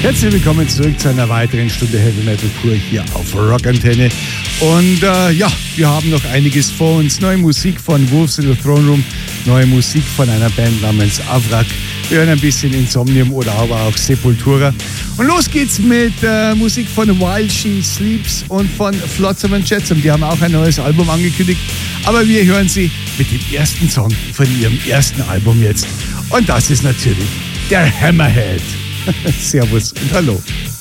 Herzlich willkommen zurück zu einer weiteren Stunde Heavy Metal pur hier auf Rockantenne. Und wir haben noch einiges vor uns. Neue Musik von Wolves in the Throne Room, neue Musik von einer Band namens Avrak. Wir hören ein bisschen Insomnium oder aber auch Sepultura. Und los geht's mit Musik von While She Sleeps und von Flotsam and Jetsam. Die haben auch ein neues Album angekündigt. Aber wir hören sie mit dem ersten Song von ihrem ersten Album jetzt. Und das ist natürlich der Hammerhead. Servus und hallo.